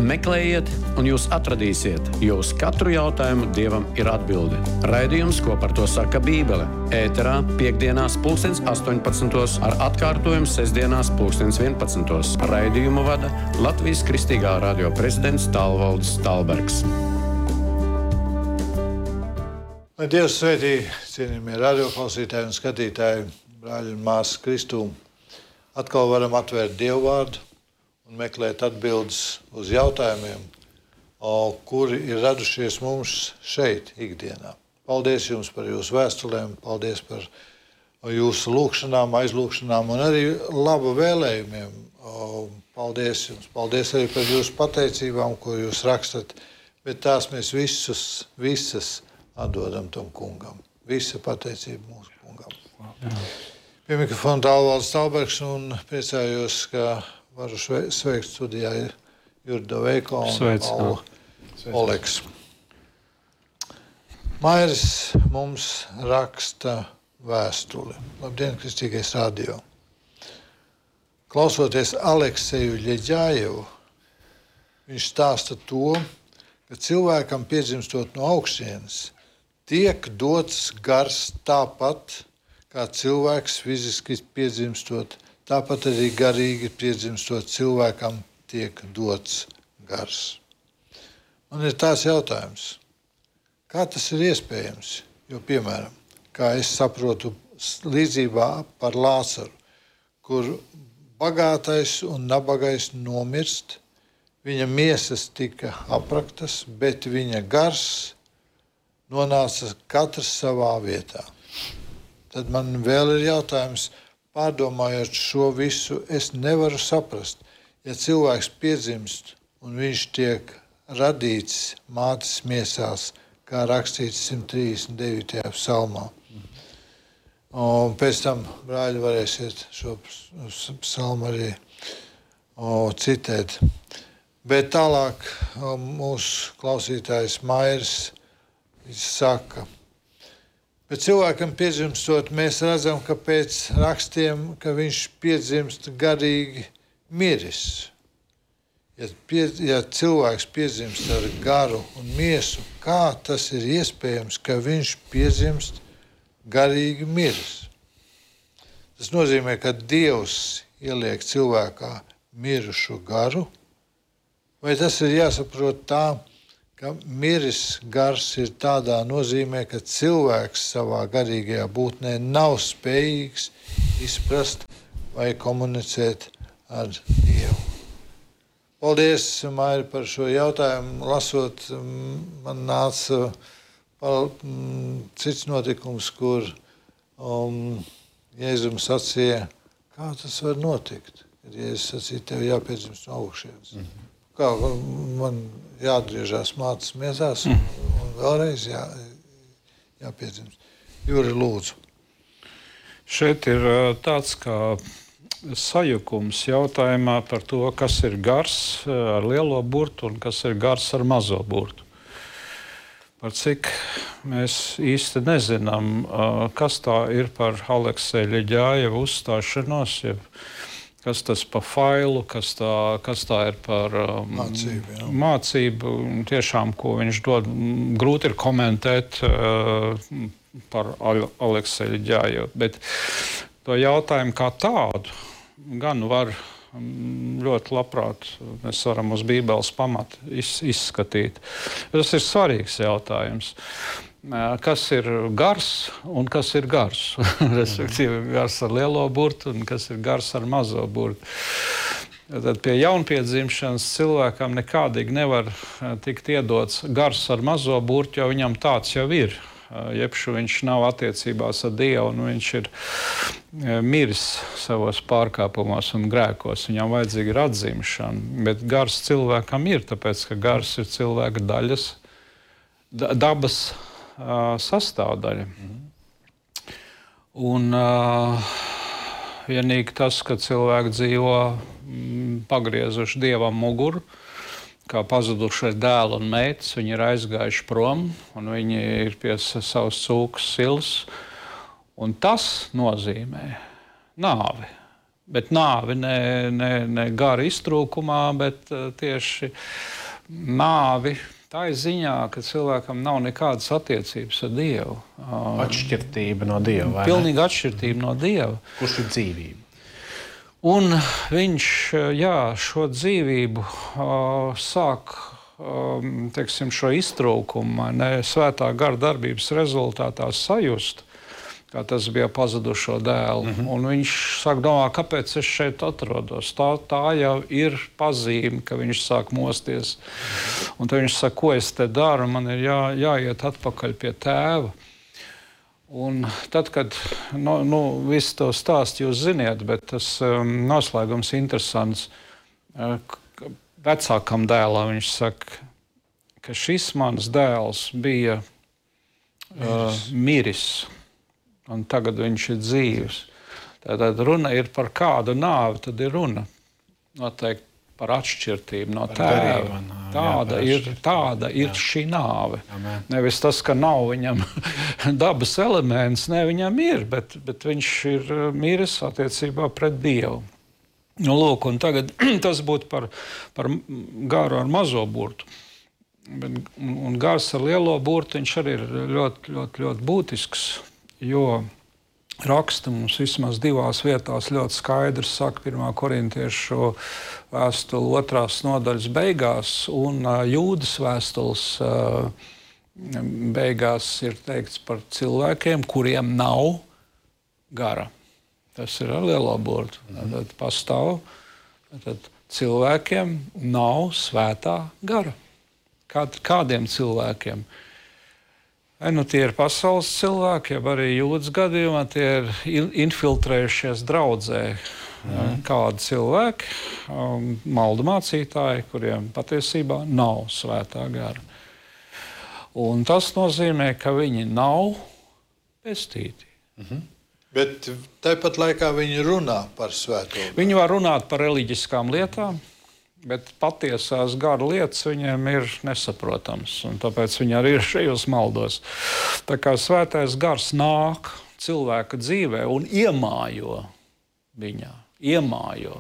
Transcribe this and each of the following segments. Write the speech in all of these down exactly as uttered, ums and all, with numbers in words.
Meklējiet, un jūs atradīsiet, jo uz katru jautājumu Dievam ir atbilde. Raidījums, ko par to saka Bībele. Ēterā piekdienās pulkstens astoņpadsmitos ar atkārtojumu sestdienās pulkstens vienpadsmitos. Raidījumu vada Latvijas Kristīgā radio prezidents Tālvaldis Tālbergs. Lai Dievs svētī, cienījamie radioklausītāji un skatītāji, brāļi un māsas Kristū. Atkal varam atvērt Dievu vārdu un meklēt atbildes uz jautājumiem, kuri ir radušies mums šeit ikdienā. Paldies jums par jūsu vēstulēm, paldies par jūsu lūkšanām, aizlūkšanām un arī labu vēlējumiem. Paldies jums, paldies arī par jūsu pateicībām, ko jūs rakstat, bet tās mēs visus, visas atdodam tam kungam. Visa pateicība mūsu kungam. Jā. Pie mikrofona Tālvaldis Tālbergs un priecājos, ka varu sveikt studijā Jurda Veiko un Paula Oleks. Mairis mums raksta vēstuli. Labdien, Kristīgais radio. Klausoties Alekseju Ļeģājevu, viņš stāsta to, ka cilvēkam piedzimstot no augšienes tiek dots gars tāpat, kā cilvēks fiziski piedzimstot, tāpat arī garīgi piedzimstot cilvēkam tiek dots gars. Man ir tāds jautājums, kā tas ir iespējams? Jo, piemēram, kā es saprotu līdzībā par Lācaru, kur bagātais un nabagais nomirst, viņa miesas tika apraktas, bet viņa gars nonāca katrs savā vietā. Tad man vēl ir jautājums, pārdomājot šo visu, es nevaru saprast, ja cilvēks piedzimst un viņš tiek radīts mātes miesās, kā rakstīts simt trīsdesmit devītajā psalmā. Un pēc tam, brāļi, varēsiet šo psalmu arī o, citēt. Bet tālāk o, mūsu klausītājs Mairis saka, bet cilvēkam piedzimstot, mēs redzam, ka pēc rakstiem, ka viņš piedzimst garīgi miris. Ja, pie, ja cilvēks piedzimst ar garu un miesu, kā tas ir iespējams, ka viņš piedzimst garīgi miris? Tas nozīmē, ka Dievs ieliek cilvēkā mirušu garu, vai tas ir jāsaprot tā, ka miris gars ir tādā nozīmē, ka cilvēks savā garīgajā būtnē nav spējīgs izprast vai komunicēt ar Dievu. Paldies, Mairi, par šo jautājumu. Lasot, man nāca cits notikums, kur um, Jēzus sacīja, kā tas var notikt, kad Jēzus sacīja, tev jāpiedzimst no augšienes. Mm-hmm. Kā man jāatgriežās mātes miesās un, un vēlreiz jā, jāpiedzimst. Juri, lūdzu. Šeit ir tāds kā sajukums jautājumā par to, kas ir gars ar lielo burtu un kas ir gars ar mazo burtu. Par cik mēs īsti nezinām, kas tā ir par Alekseja Ļeģājeva uzstāšanos, ja kas tas pa failu, kas tā, kas tā ir par um, mācību, jā. mācību, tiešām, ko viņš dod. Grūti ir komentēt uh, par Alekseju Ļeģājevu, bet to jautājumu kā tādu gan var um, ļoti labprāt, mēs varam uz Bībeles pamatu iz, izskatīt. Tas ir svarīgs jautājums. Kas ir gars un kas ir gars. Respektīvi, gars ar lielo burtu un kas ir gars ar mazo burtu. Tad pie jaunpiedzimšanas cilvēkam nekādīgi nevar tikt iedots gars ar mazo burtu, jo viņam tāds jau ir. Jebšu viņš nav attiecībās ar Dievu un viņš ir miris savos pārkāpumos un grēkos. Viņam vajadzīga ir atzimšana, bet gars cilvēkam ir, tāpēc, ka gars ir cilvēka daļas, dabas sastāvdaļa. Mm-hmm. Un uh, vienīgi tas, ka cilvēki dzīvo mm, pagriezuši Dievam muguru, kā pazudušai dēlu un meitas, viņi ir aizgājuši prom, un viņi ir pie savas cūkas silas, un tas nozīmē nāvi. Bet nāvi ne, ne, ne gara iztrūkumā, bet tieši nāvi tā ir ziņā, ka cilvēkam nav nekādas attiecības ar Dievu. Atšķirtība no Dieva. Pilnīga atšķirtība no Dieva. Kurš ir dzīvība? Un viņš jā, šo dzīvību uh, sāk uh, teiksim, šo iztrūkumu, ne svētā gara darbības rezultātā sajust, kā tas bija pazudušo dēlu. Mm-hmm. Un viņš sāk domāt, kāpēc es šeit atrodos. Tā, tā jau ir pazīme, ka viņš sāk mosties. Un tad viņš saka, ko es te daru, man ir jā, jāiet atpakaļ pie tēva. Un tad, kad nu, nu, visu to stāstu jūs ziniet, bet tas um, noslēgums interesants. Uh, vecākam dēlam viņš saka, ka šis mans dēls bija uh, miris, un tagad viņš ir dzīvs. Tātad runa ir par kādu nāvi, tad ir runa noteikti par atšķirtību no tēva. Tāda jā, ir, tāda ir šī nāve. Amen. Nevis tas, ka nav viņam dabas elements, ne viņam ir, bet, bet viņš ir miris attiecībā pret Dievu. Nu, lūk, un tagad tas būtu par, par garu ar mazo burtu. Bet, un gars ar lielo burtu, viņš arī ir ļoti, ļoti, ļoti būtisks, jo raksta mums vismaz divās vietās ļoti skaidrs, saka pirmā korintiešu vēstule otrās nodaļas beigās un uh, Jūdas vēstules uh, beigās ir teikts par cilvēkiem, kuriem nav gara. Tas ir ar lielo burtu. Tad pastāv, tad cilvēkiem nav svētā gara. Kād, kādiem cilvēkiem? Vai nu tie ir pasaules cilvēki, ja arī Jūdas gadījumā tie ir infiltrējušies draudzē. Mm. Kādi cilvēki, um, maldu mācītāji, kuriem patiesībā nav svētā gara. Un tas nozīmē, ka viņi nav pestīti. Mm-hmm. Bet tāpat laikā viņi runā par svēto garu. Viņi var runāt par reliģiskām lietām, bet patiesās gara lietas viņiem ir nesaprotams, un tāpēc viņi arī ir šajos maldos. Tā kā svētais gars nāk cilvēka dzīvē un iemājo viņā, iemājo.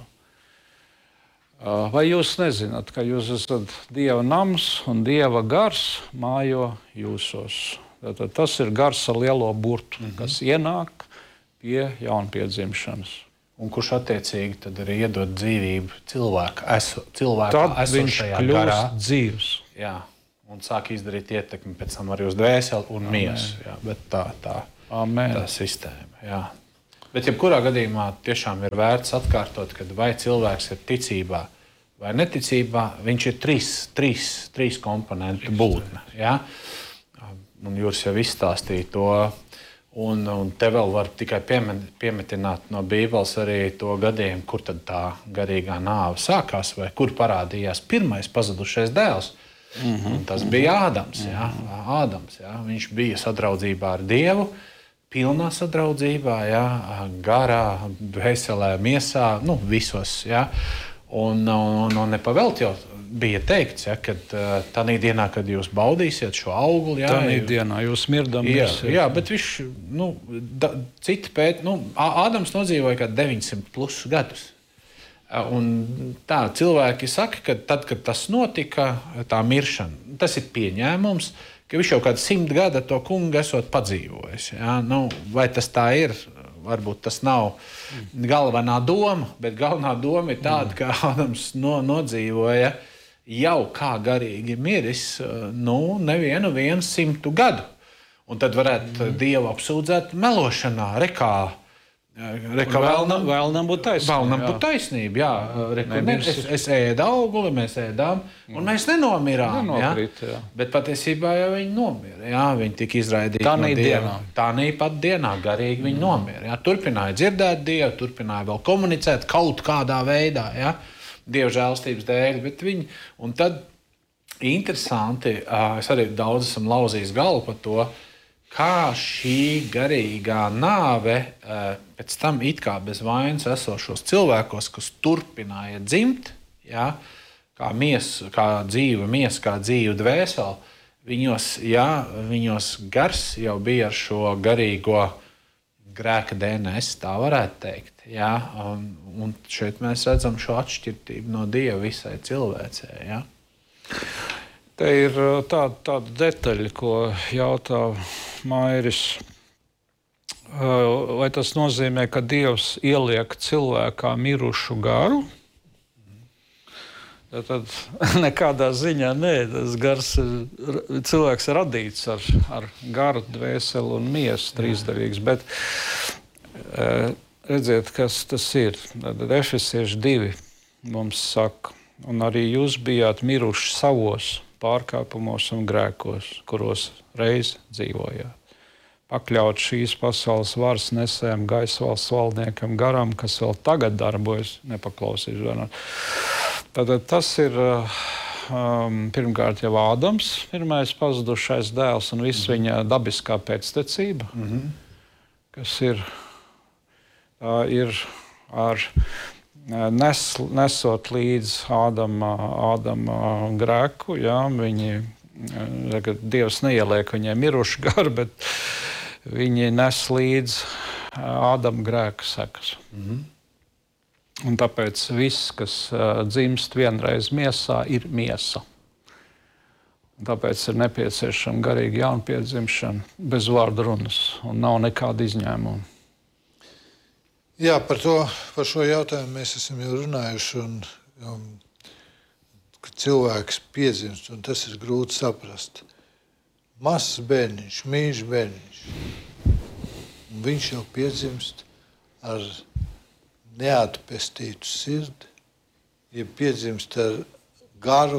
Vai jūs nezināt, ka jūs esat Dieva nams un Dieva gars mājo jūsos? Tātad tas ir gars ar lielo burtu, mm-hmm. kas ienāk pie jaunpiedzimšanas. Un kurš attiecīgi tad arī iedod dzīvību cilvēka, eso, cilvēka tad esošajā viņš garā. Kļūst dzīvs. Jā, un sāk izdarīt ietekmi pēc tam arī uz dvēseli un miesu. Jā, bet tā, tā, tā sistēma. Jā. Bet jebkurā gadījumā tiešām ir vērts atkārtot, ka vai cilvēks ir ticībā vai neticībā, viņš ir trīs, trīs, trīs komponentu būtne. Jā? Un Juris jau izstāstīja to. Un, un te vēl var tikai piemetināt no Bībeles arī to gadījumu, kur tad tā garīgā nāve sākās, vai kur parādījās pirmais pazudušais dēls. Mm-hmm. Tas bija Ādams. Jā. Ādams jā. Viņš bija sadraudzībā ar Dievu, pilnā sadraudzībā, jā, garā, dvēselē, miesā, nu, visos. Jā. Un, un, un nepavēlt jau bija teikts, ja, ka tādā dienā, kad jūs baudīsiet šo augli, jā, tādā dienā jūs mirdamies. Jā, jā, bet viņš, nu, da, citi pēt, nu, Ādams nodzīvoja kā deviņsimt plus gadus. Un tā cilvēki saka, ka tad, kad tas notika, tā miršana, tas ir pieņēmums, ka viņš jau kādu simt gadu to kungu esot padzīvojis. Jā, nu, vai tas tā ir? Varbūt tas nav galvenā doma, bet galvenā doma ir tāda, ka Ādams no, nodzīvoja jau kā garīgi miris, nu, nevienu vienu simtu gadu. Un tad varētu mm. Dievu apsūdzēt melošanā, rekā. Reka vēlnam, vēlnam būt taisnība. Vēlnam būt taisnība, jā. Reku, ne, es, es ēdu auguli, mēs ēdām, un mm. mēs nenomirām. Nenokrit, jā. Jā. Bet patiesībā jau viņi nomira. Jā, viņi tika izraidīti tā no Dieva. Dienā. Tā pat dienā garīgi viņi mm. nomira. Jā. Turpināja dzirdēt Dievu, turpināja vēl komunicēt kaut kādā veidā, jā. Dieva žēlstības dēļ. Bet viņi, un tad interesanti, es arī daudz esmu lauzījis galvu par to, kā šī garīgā nāve pēc tam it kā bez vainas esošos cilvēkos, kas turpināja dzimt, ja, kā, mies, kā dzīva miesa, kā dzīva dvēseli, viņos, ja, viņos gars jau bija ar šo garīgo grēka D N S, tā varētu teikt. Jā? Un, un šeit mēs redzam šo atšķirtību no Dieva visai cilvēcei. Jā? Te ir tāda, tāda detaļa, ko jautā Mairis. Vai tas nozīmē, ka Dievs ieliek cilvēkā mirušu garu? Tad nekādā ziņā nē, tas gars ir, cilvēks ir radīts ar, ar garu, dvēseli un miesu trīsdaļīgs, bet redziet, kas tas ir. Tad Efesieši divi mums saka, un arī jūs bijāt miruši savos pārkāpumos un grēkos, kuros reiz dzīvojāt. Pakļaut šīs pasaules varas nesējam gaisa valsts valdniekam garam, kas vēl tagad darbojas, nepaklausīs vienot. Tātad tas ir um, pirmkārt jau Ādams, pirmais pazudušais dēls un viss viņa dabiskā pēctecība, mm-hmm. kas ir, tā ir ar nes, nesot līdz Ādama, Ādama grēku. Jā, viņi, Dievs neieliek viņiem mirušu garu, bet viņi nes līdz Ādama grēka sekas. Mm-hmm. Un tāpēc viss, kas uh, dzimst vienreiz miesā, ir miesa. Un tāpēc ir nepieciešama garīga jaunpiedzimšana bez vārdu runas, un nav nekāda izņēmuma. Jā, par, to, par šo jautājumu mēs esam jau runājuši, un, um, ka cilvēks piedzimst, un tas ir grūti saprast. Mazs bērniņš, mīļš bērniņš, un viņš jau piedzimst ar neatpestītu sirdi, ja piedzimst ar garu,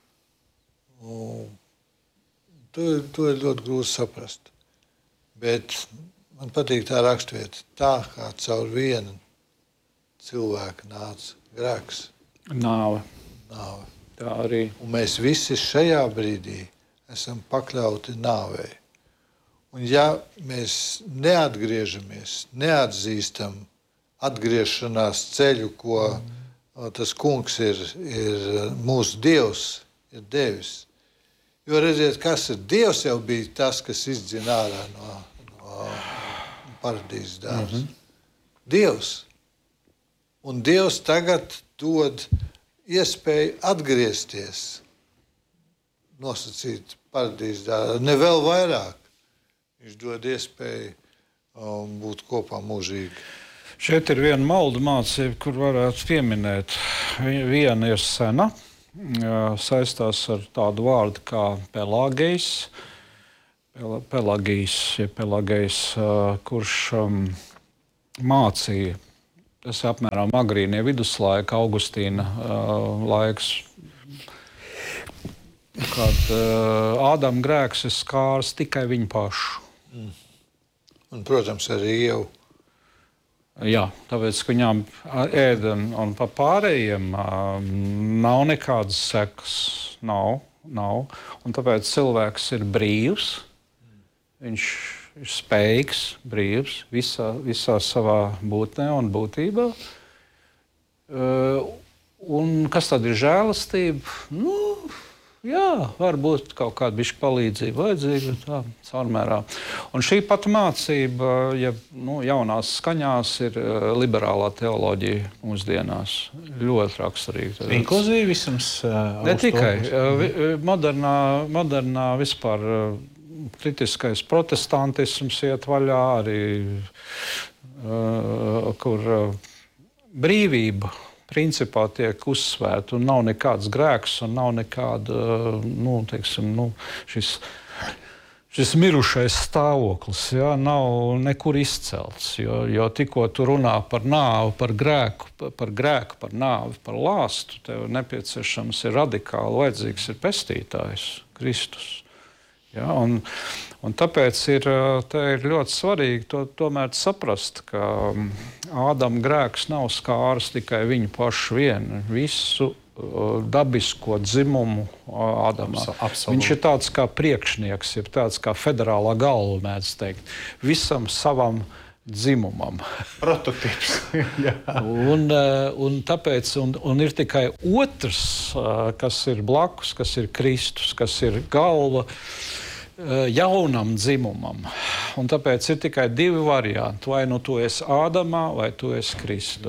to, to ir ļoti grūti saprast. Bet man patīk tā rakstvieta, tā kā caur vienu cilvēku nāca grēks. Nāve. Nāve. Tā arī. Un mēs visi šajā brīdī esam pakļauti nāvei. Un ja mēs neatgriežamies, neatzīstam atgriešanās ceļu, ko tas kungs ir, ir mūsu Dievs, ir devis. Jo redziet, kas ir Dievs jau bija tas, kas izdzina ārā no, no paradīzes dārza. Mm-hmm. Dievs. Un Dievs tagad dod iespēju atgriezties, nosacīt paradīzes dārza. Ne vēl vairāk. Viņš dod iespēju um, būt kopā mūžīgi. Šeit ir viena maldu mācība, kur varētu pieminēt. Viena ir sena, saistās ar tādu vārdu kā pelagejs, pelagijs, ja pelagejs, kurš um, mācīja, tas apmēram agrīnie viduslaika, Augustīna uh, laiks, kad uh, Ādama grēks ir skārs tikai viņu pašu. Mm. Un, protams, arī jau. Jā, tāpēc, ka viņām ēda un pa pārējiem nav nekādas sekas, nav, nav. Un tāpēc cilvēks ir brīvs, viņš ir spējīgs, brīvs visā, visā savā būtnē un būtībā. Un kas tad ir žēlastība? Nu, jā, varbūt kaut kāda bišķi palīdzība vajadzīga, tā, caurmērā. Un šī pat mācība, ja nu, jaunās skaņās, ir liberālā teoloģija mūsdienās. Ļoti raksturīga. Inkluzīvisms? Ne tikai. Modernā, modernā vispār kritiskais protestantisms iet vaļā, arī kur brīvība principā tiek uzsvērta, un nav nekāds grēks, un nav nekāda, nu, teiksim, nu, šis, šis mirušais stāvoklis, jā, nav nekur izcelts, jo, jo tikko tu runā par nāvi, par grēku, par grēku, par nāvi, par lāstu, tev nepieciešams ir radikāli vajadzīgs ir pestītājs, Kristus. Ja, un, un tāpēc ir, ir ļoti svarīgi to, tomēr saprast, ka Ādama grēks nav skārs tikai viņu pašu vienu, visu uh, dabisko dzimumu Ādamā. Absolut. Viņš ir tāds kā priekšnieks, ir tāds kā federālā galva, mēdz teikt, visam savam dzimumam. Prototyps. un, un tāpēc un, un ir tikai otrs, kas ir blakus, kas ir Kristus, kas ir galva. jaunam dzimumam. Un tāpēc ir tikai divi varianti. Vai nu tu esi Ādamā, vai tu esi Kristu.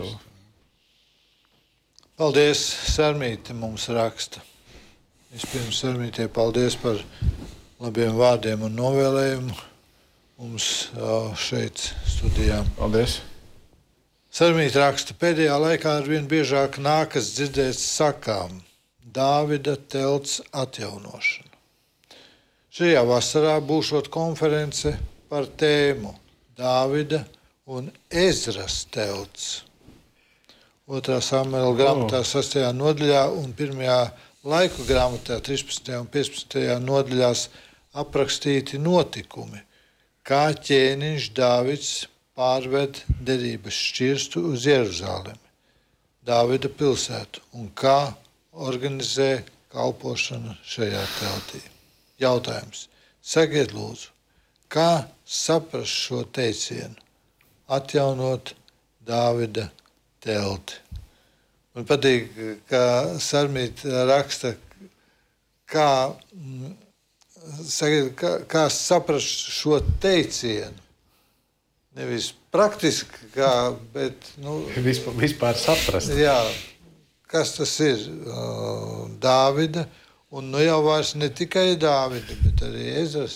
Paldies, Sarmīte mums raksta. Vispirms, Sarmītē, paldies par labiem vārdiem un novēlējumu mums šeit studijā. Paldies. Sarmīte raksta, pēdējā laikā arvien biežāk nākas dzirdēt sakām Dāvida telts atjaunošana. Šajā vasarā būšot konference par tēmu Dāvida un Ezras telts. Otrā Samuela grāmatā sastajā nodaļā un pirmajā laiku grāmatā trīspadsmitajā un piecpadsmitajā nodaļās aprakstīti notikumi, kā ķēniņš Dāvids pārved derības šķirstu uz Jeruzalemi, Dāvida pilsētu, un kā organizē kalpošanu šajā teltī. Jautājums. Sakiet lūdzu, kā saprast šo teicienu? Atjaunot Dāvida telti. Man patīk, kā Sarmīte raksta, kā, sakiet, kā, kā saprast šo teicienu. Nevis praktiski, kā, bet... Nu, vispār, vispār saprast. Jā, kas tas ir? Dāvida. Un nu jau vairs ne tikai Dāvida, bet arī Ezras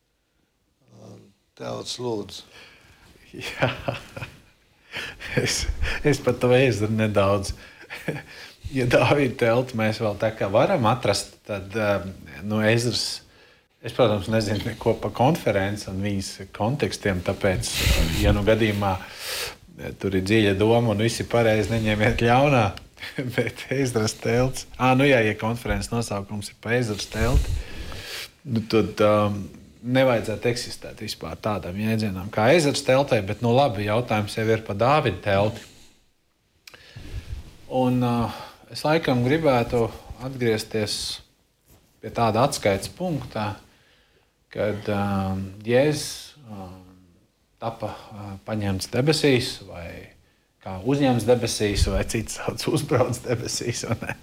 telts lūdzu. Jā, es, es pat to Ezru nedaudz. Ja Dāvida telti mēs vēl tā kā varam atrast, tad nu, Ezras, es, protams, nezinu neko par konferenci un viņas kontekstiem, tāpēc, ja nu gadījumā tur ir dziļa doma un visi pareizi neņemiet ļaunā, bet Ezras telts. Ā, nu jā, ja konferences nosaukums ir pa Ezras telti, nu tad um, nevajadzētu eksistēt vispār tādam jēdzienam kā Ezras teltē, bet nu labi, jautājums jau ir pa Dāvida telti. Un uh, es laikam gribētu atgriezties pie tāda atskaites punktā, kad um, Jēzus um, tapa uh, paņemts debesīs vai kā uzņemts debesīs, vai cits sauc uzbrauc debesīs.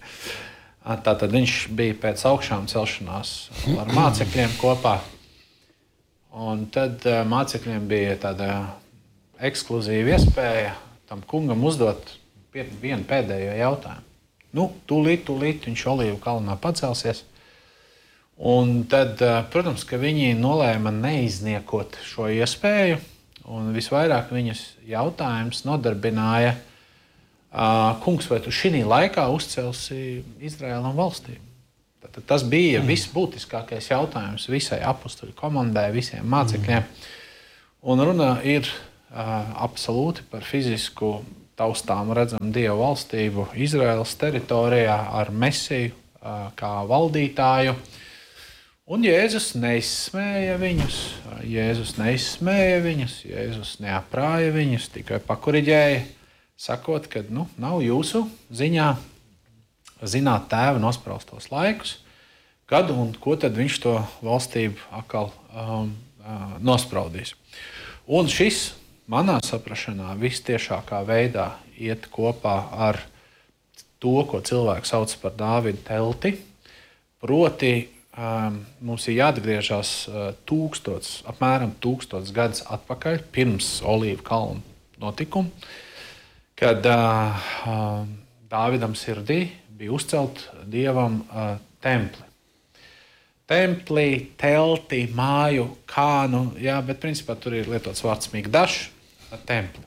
Tātad viņš bija pēc augšām celšanās ar mācekļiem kopā. Un tad mācekļiem bija tāda ekskluzīva iespēja tam kungam uzdot vienu pēdējo jautājumu. Nu, tūlīt, tūlīt viņš Olīvu kalnā pacelsies. Un tad, protams, ka viņi nolēma neizniekot šo iespēju. Un visvairāk viņas jautājums nodarbināja, kungs, vai tu šī laikā uzcelsi Izraēlam valstību? Tātad tas bija mm. visbūtiskākais jautājums visai apustuļu komandai, visiem mācekļiem. Mm. Un runa ir absolūti par fizisku taustām redzam Dievu valstību Izraēlas teritorijā ar Mesiju kā valdītāju. Un Jēzus neizsmēja viņus, Jēzus neizsmēja viņus, Jēzus neaprāja viņus, tikai pakuriģēja, sakot, ka nu, nav jūsu ziņā zināt tēva nospraustos laikus, kad un ko tad viņš to valstību atkal um, uh, nospraudīs. Un šis, manā saprašanā, vistiešākā veidā iet kopā ar to, ko cilvēks sauc par Dāvida telti, proti, Um, mums ir jāatgriežas uh, tūkstots, apmēram tūkstots gadus atpakaļ, pirms Olīvu kalnu notikumu, kad uh, uh, Dāvidam sirdī bija uzcelt Dievam uh, templi. Templi, telti, māju, kānu, jā, bet principā tur ir lietots vārds migdašs, templi.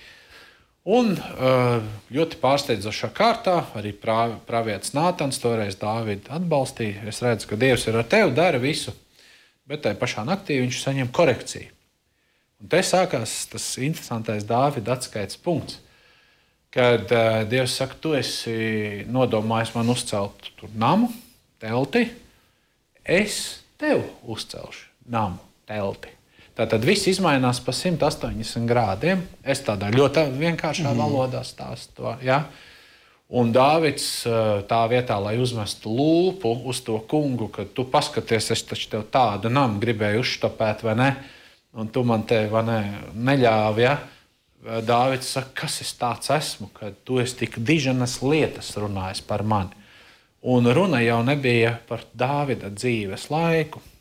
Un ļoti pārsteidzošā kārtā arī pravietis Nātans toreiz Dāvidu atbalstīja. Es redzu, ka Dievs ir ar tevi, dara visu, bet tajā pašā naktī viņš saņem korekciju. Un te sākās tas interesantais Dāvida atskaites punkts, kad Dievs saka, tu esi nodomājis man uzcelt tur namu, telti, es tev uzcelšu namu, telti. Tātad viss izmainās pa simt astoņdesmit grādiem. Es tādā ļoti vienkāršā mm. valodā stāstu to. Ja? Un Dāvids tā vietā, lai uzmestu lūpu uz to kungu, ka tu paskaties, es taču tev tādu namu gribēju uzštopēt, vai ne? Un tu man te vai ne, neļāvi. Ja? Dāvids saka, kas es tāds esmu, ka tu esi tik diženas lietas runājis par mani. Un runa jau nebija par Dāvida dzīves laiku.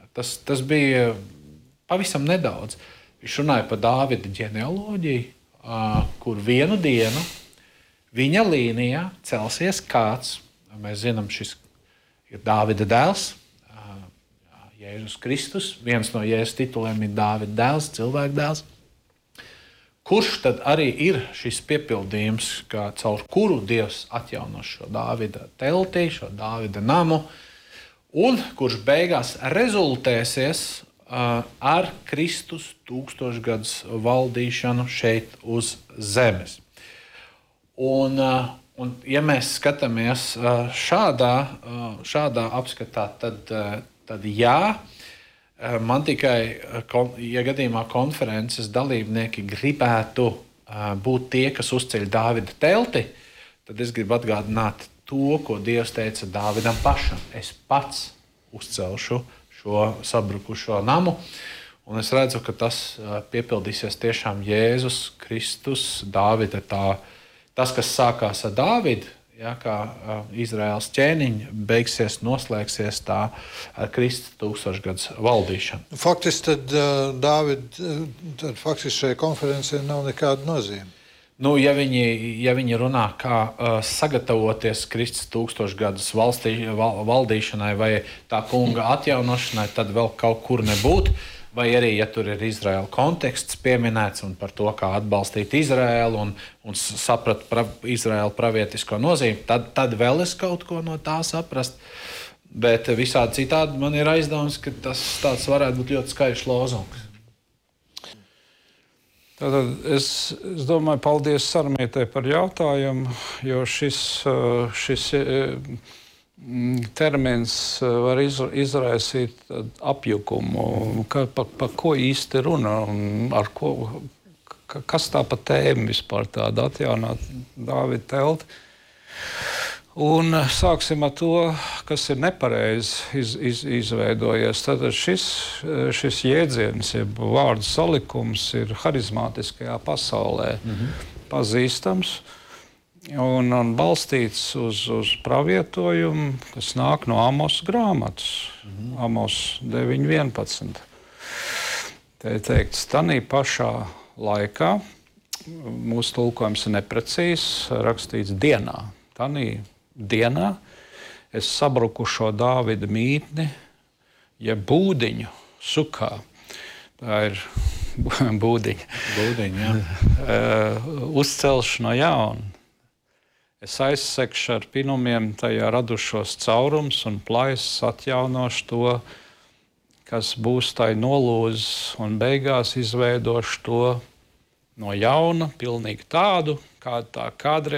Tas, tas bija pavisam nedaudz. Viņš runāja par Dāvida ģenealoģiju, kur vienu dienu viņa līnijā celsies kāds, mēs zinām, šis ir Dāvida dēls, Jēzus Kristus, viens no Jēzus tituliem ir Dāvida dēls, cilvēka dēls, kurš tad arī ir šis piepildījums, kā caur kuru Dievs atjauno šo Dāvida telti, šo Dāvida namu, un kurš beigās rezultēsies uh, ar Kristus tūkstošgadus valdīšanu šeit uz zemes. Un, uh, un ja mēs skatāmies uh, šādā, uh, šādā apskatā, tad, uh, tad jā, uh, man tikai, uh, ja gadījumā konferences dalībnieki gribētu uh, būt tie, kas uzceļ Dāvida telti, tad es gribu atgādināt to, ko Dievs teica Dāvidam pašam. Es pats uzcelšu šo sabrukušo namu, un es redzu, ka tas piepildīsies tiešām Jēzus Kristus, Dāvida tā, tas, kas sākās ar Dāvidu, ja, kā Izraēlas ķēniņa, beigsies, noslēgsies tā ar Kristus tūkstošgadus valdīšanu. Faktiski tad Dāvid, tad faktiski šajā konferencē nav nekāda nozīme. Nu, ja, viņi, ja viņi runā, kā uh, sagatavoties Kristus tūkstošgadus valstī, val, valdīšanai vai tā kunga atjaunošanai, tad vēl kaut kur nebūtu. Vai arī, ja tur ir Izraēla konteksts pieminēts un par to, kā atbalstīt Izraēlu un, un saprat pra, Izraēla pravietisko nozīmi, tad, tad vēl es kaut ko no tā saprast. Bet visādi citādi man ir aizdevums, ka tas tāds varētu būt ļoti skaļš lozungs. Tātad es, es domāju, paldies Sarmietai par jautājumu, jo šis, šis termins var izraisīt apjukumu, ka, pa, pa ko īsti runa un ar ko, kas tā pa tēma vispār tāda atjaunāt Dāvida telti. Un sāksim ar to, kas ir nepareizi iz, iz, izveidojies. Tātad šis, šis jēdziens, jeb vārdu salikums ir harizmātiskajā pasaulē mm-hmm. pazīstams un, un balstīts uz, uz pravietojumu, kas nāk no Amos grāmatas, mm-hmm. Amos deviņi vienpadsmit. Te ir teikts, tanī pašā laikā, mūsu tulkojums ir neprecīzs, rakstīts dienā, tanī dienā es sabrukušo Dāvida mītni, ja būdiņu sukā. Tā ir būdiņa. Būdiņa, jā. uh, uzcelšu no jauna. Es aizsekšu ar pinumiem tajā radušos caurums un plaisas atjaunošu to, kas būs tai nolūzis, un beigās izveidošu to no jauna, pilnīgi tādu, kāda tā kādreiz